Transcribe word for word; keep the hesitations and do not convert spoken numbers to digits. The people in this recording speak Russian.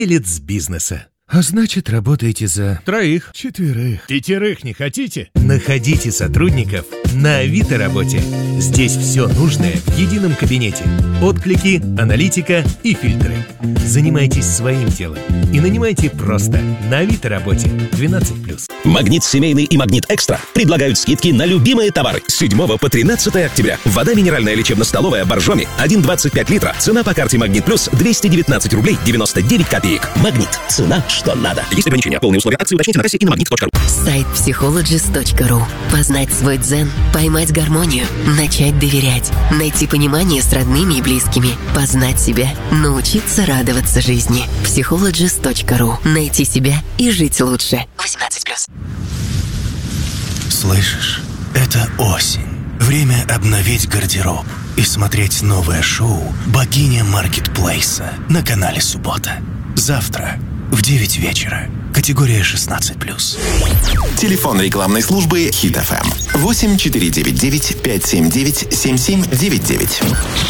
владелец бизнеса. А значит, работаете за... Троих. Четверых. Пятерых не хотите? Находите сотрудников на Авито Работе. Здесь все нужное в едином кабинете. Отклики, аналитика и фильтры. Занимайтесь своим делом и нанимайте просто на Авито Работе. двенадцать плюс. Магнит Семейный и Магнит Экстра предлагают скидки на любимые товары с седьмого по тринадцатое октября. Вода минеральная лечебно-столовая Боржоми один целых двадцать пять литра. Цена по карте Магнит Плюс двести девятнадцать рублей девяносто девять копеек. Магнит. Цена, что надо. Есть ограничения. Полные условия акции уточните на кассе и на магнит точка ру. Сайт психологист точка ру. Познать свой дзен, поймать гармонию, начать доверять, найти понимание с родными и близкими, познать себя, научиться радоваться жизни. психологист точка ру. Найти себя и жить лучше. восемнадцать плюс. Слышишь? Это осень. Время обновить гардероб и смотреть новое шоу «Богиня маркетплейса» на канале «Суббота». Завтра в девять вечера. Категория шестнадцать плюс. Телефон рекламной службы Хит эф эм восемь четыре девять девять пять семь девять семь семь девять девять.